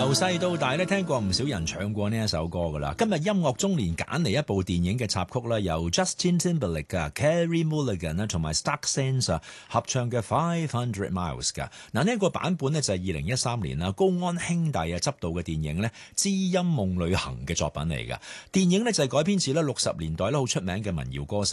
由細到大咧，聽過唔少人唱過呢一首歌噶啦。今日音樂中年揀嚟一部電影嘅插曲啦，由 Justin Timberlake、Carey Mulligan 啦同埋 Stark Sense 合唱嘅《500 Miles》噶。嗱，呢一個版本呢，就係2013年啦，高安兄弟執導嘅電影呢，《知音夢旅行》嘅作品嚟噶。電影呢，就係改編自咧60年代咧好出名嘅民謠歌手